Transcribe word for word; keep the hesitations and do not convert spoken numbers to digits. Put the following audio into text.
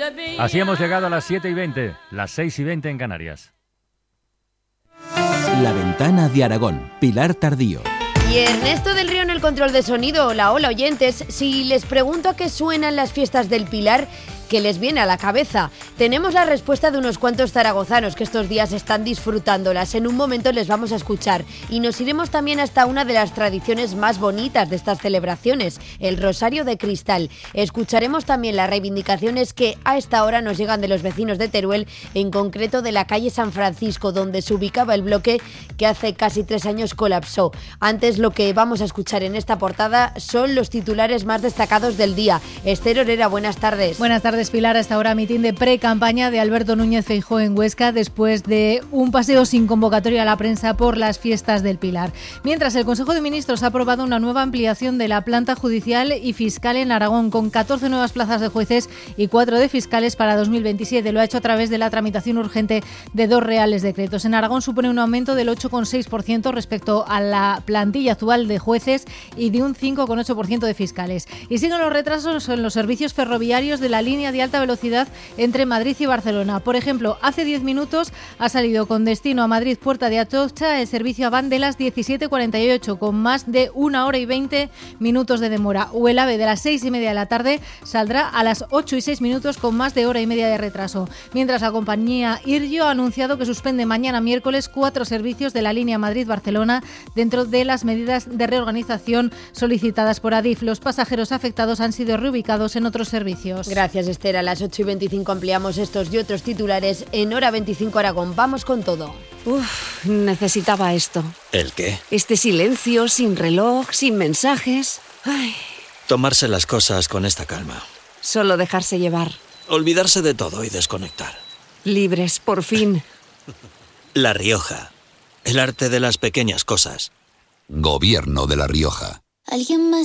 Así hemos llegado a las siete y veinte, las seis y veinte en Canarias. La Ventana de Aragón, Pilar Tardío. Y Ernesto del Río en el control de sonido. Hola, hola oyentes. Si les pregunto a qué suenan las fiestas del Pilar, ¿qué les viene a la cabeza? Tenemos la respuesta de unos cuantos zaragozanos que estos días están disfrutándolas. En un momento les vamos a escuchar. Y nos iremos también hasta una de las tradiciones más bonitas de estas celebraciones, el Rosario de Cristal. Escucharemos también las reivindicaciones que a esta hora nos llegan de los vecinos de Teruel, en concreto de la calle San Francisco, donde se ubicaba el bloque que hace casi tres años colapsó. Antes, lo que vamos a escuchar en esta portada son los titulares más destacados del día. Esther Orera, buenas tardes. Buenas tardes, Pilar. Hasta ahora mitin de pre-campaña de Alberto Núñez Feijóo en Huesca después de un paseo sin convocatoria a la prensa por las fiestas del Pilar. Mientras, el Consejo de Ministros ha aprobado una nueva ampliación de la planta judicial y fiscal en Aragón, con catorce nuevas plazas de jueces y cuatro de fiscales para dos mil veintisiete. Lo ha hecho a través de la tramitación urgente de dos reales decretos. En Aragón supone un aumento del ocho coma seis por ciento respecto a la plantilla actual de jueces y de un cinco coma ocho por ciento de fiscales. Y siguen los retrasos en los servicios ferroviarios de la línea de alta velocidad entre Madrid y Barcelona. Por ejemplo, hace diez minutos ha salido con destino a Madrid Puerta de Atocha el servicio a Van de las diecisiete cuarenta y ocho, con más de una hora y veinte minutos de demora. O el AVE de las seis y media de la tarde saldrá a las ocho y seis minutos, con más de hora y media de retraso. Mientras, la compañía Iryo ha anunciado que suspende mañana miércoles cuatro servicios de la línea Madrid-Barcelona dentro de las medidas de reorganización solicitadas por Adif. Los pasajeros afectados han sido reubicados en otros servicios. Gracias, Esther. A las ocho y veinticinco ampliamos estos y otros titulares en Hora veinticinco Aragón. Vamos con todo. Uf, necesitaba esto. ¿El qué? Este silencio, sin reloj, sin mensajes. Ay. Tomarse las cosas con esta calma. Solo dejarse llevar. Olvidarse de todo y desconectar. Libres, por fin. La Rioja. El arte de las pequeñas cosas. Gobierno de La Rioja. Alguien más